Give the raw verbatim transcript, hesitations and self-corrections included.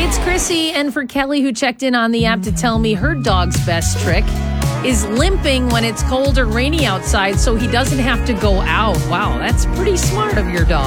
it's Chrissy. And for Kelly, who checked in on the app to tell me her dog's best trick is limping when it's cold or rainy outside so he doesn't have to go out. Wow, that's pretty smart of your dog.